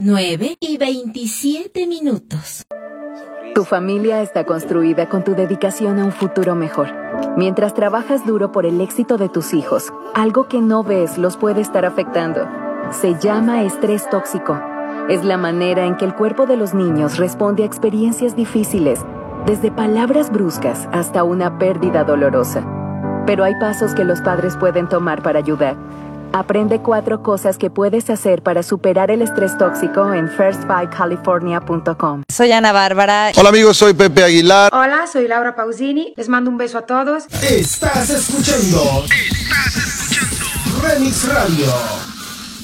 9:27. Tu familia está construida con tu dedicación a un futuro mejor. Mientras trabajas duro por el éxito de tus hijos, algo que no ves los puede estar afectando. Se llama estrés tóxico. Es la manera en que el cuerpo de los niños responde a experiencias difíciles, desde palabras bruscas hasta una pérdida dolorosa. Pero hay pasos que los padres pueden tomar para ayudar. Aprende 4 cosas que puedes hacer para superar el estrés tóxico en firstfightcalifornia.com. Soy Ana Bárbara. Hola amigos, soy Pepe Aguilar. Hola, soy Laura Pausini. Les mando un beso a todos. Estás escuchando Remix Radio.